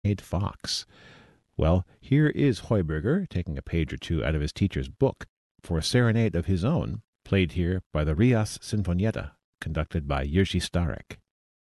Fox. Well, here is Heuberger taking a page or two out of his teacher's book for a serenade of his own, played here by the Rias Sinfonietta, conducted by Jerzy Starek.